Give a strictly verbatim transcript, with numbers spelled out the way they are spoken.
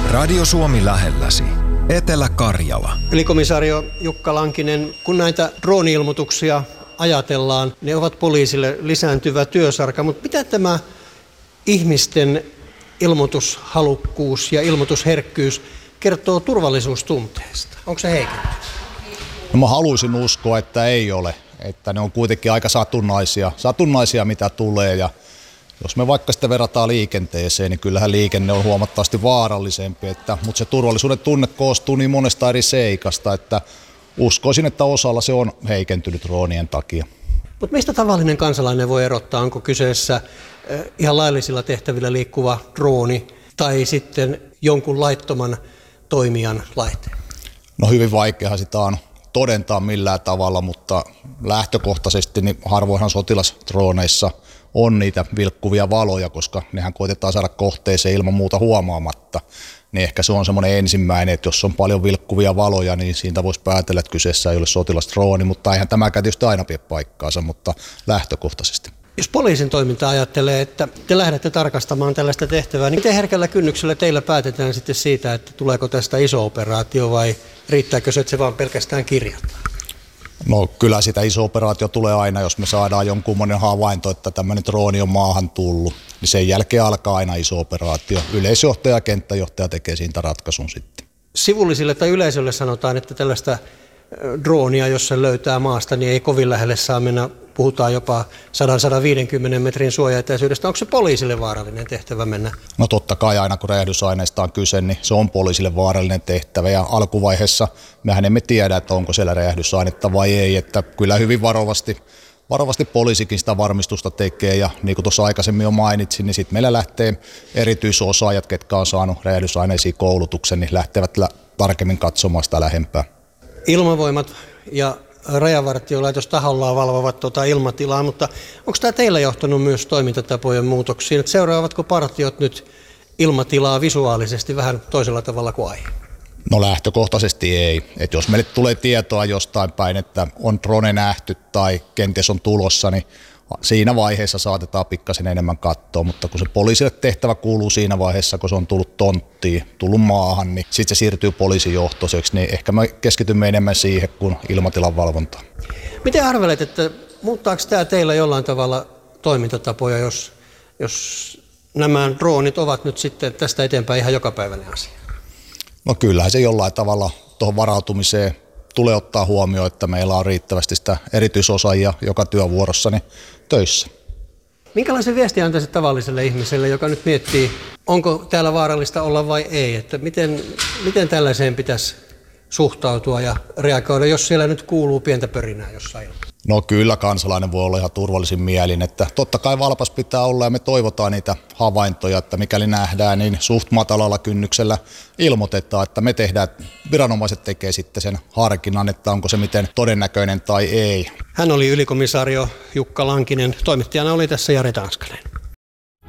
Radio Suomi lähelläsi. Etelä-Karjala. Ylikomisario Jukka Lankinen, kun näitä drooni-ilmoituksia ajatellaan, ne ovat poliisille lisääntyvä työsarka, mutta mitä tämä ihmisten ilmoitushalukkuus ja ilmoitusherkkyys kertoo turvallisuustunteesta? Onko se heikentynyt? No mä haluaisin uskoa, että ei ole. Että ne on kuitenkin aika satunnaisia, satunnaisia mitä tulee. Ja jos me vaikka sitten verrataan liikenteeseen, niin kyllähän liikenne on huomattavasti vaarallisempi. Että, mutta se turvallisuuden tunne koostuu niin monesta eri seikasta, että uskoisin, että osalla se on heikentynyt droonien takia. Mutta mistä tavallinen kansalainen voi erottaa, onko kyseessä ihan laillisilla tehtävillä liikkuva drooni tai sitten jonkun laittoman toimijan laite? No hyvin vaikeahan sitä on todentaa millään tavalla, mutta lähtökohtaisesti niin harvoinhan sotilasdrooneissa on niitä vilkkuvia valoja, koska nehän koitetaan saada kohteeseen ilman muuta huomaamatta. Niin ehkä se on semmoinen ensimmäinen, että jos on paljon vilkkuvia valoja, niin siitä voisi päätellä, että kyseessä ei ole sotilasdrooni, mutta eihän tämäkään tietysti aina pidä paikkaansa, mutta lähtökohtaisesti. Jos poliisin toiminta ajattelee, että te lähdette tarkastamaan tällaista tehtävää, niin miten herkällä kynnyksellä teillä päätetään sitten siitä, että tuleeko tästä iso operaatio vai riittääkö se, että se vaan pelkästään kirjataan? No kyllä sitä iso operaatio tulee aina, jos me saadaan jonkunmoinen havainto, että tämmöinen drooni on maahan tullut, niin sen jälkeen alkaa aina iso operaatio. Yleisjohtaja ja kenttäjohtaja tekee siitä ratkaisun sitten. Sivullisille tai yleisölle sanotaan, että tällaista droonia, jos se löytää maasta, niin ei kovin lähelle saa mennä. Puhutaan jopa sata - viisikymmentä metrin suojaetäisyydestä. Onko se poliisille vaarallinen tehtävä mennä? No totta kai aina kun räjähdysaineista on kyse, niin se on poliisille vaarallinen tehtävä. Ja alkuvaiheessa mehän emme tiedä, että onko siellä räjähdysainetta vai ei. Että kyllä hyvin varovasti, varovasti poliisikin sitä varmistusta tekee. Ja niin kuin tuossa aikaisemmin jo mainitsin, niin sitten meillä lähtee erityisosaajat, ketkä on saanut räjähdysaineisiin koulutuksen, niin lähtevät tarkemmin katsomaan sitä lähempää. Ilmavoimat ja Rajavartiolaitos tahollaan valvovat tuota ilmatilaa, mutta onko tämä teillä johtanut myös toimintatapojen muutoksiin? Että seuraavatko partiot nyt ilmatilaa visuaalisesti vähän toisella tavalla kuin aiemmin? No lähtökohtaisesti ei. Et jos meille tulee tietoa jostain päin, että on drone nähty tai kenties on tulossa, niin siinä vaiheessa saatetaan pikkasen enemmän katsoa, mutta kun se poliisille tehtävä kuuluu siinä vaiheessa, kun se on tullut tonttiin, tullut maahan, niin sitten se siirtyy poliisijohtoiseksi, niin ehkä me keskitymme enemmän siihen kuin ilmatilan valvontaan. Miten arvelet, että muuttaako tämä teillä jollain tavalla toimintatapoja, jos, jos nämä droonit ovat nyt sitten tästä eteenpäin ihan jokapäiväinen asia? No kyllähän se jollain tavalla tuohon varautumiseen tulee ottaa huomioon, että meillä on riittävästi sitä erityisosaajia joka työvuorossa niin töissä. Minkälaisen viestin antaisit tavalliselle ihmiselle, joka nyt miettii, onko täällä vaarallista olla vai ei? Että miten, miten tällaiseen pitäisi suhtautua ja reagoida, jos siellä nyt kuuluu pientä pörinää jossain? No kyllä kansalainen voi olla ihan turvallisin mielin, että totta kai valpas pitää olla ja me toivotaan niitä havaintoja, että mikäli nähdään, niin suht matalalla kynnyksellä ilmoitetaan, että me tehdään, viranomaiset tekee sitten sen harkinnan, että onko se miten todennäköinen tai ei. Hän oli ylikomisario Jukka Lankinen, toimittajana oli tässä Jari Tanskanen.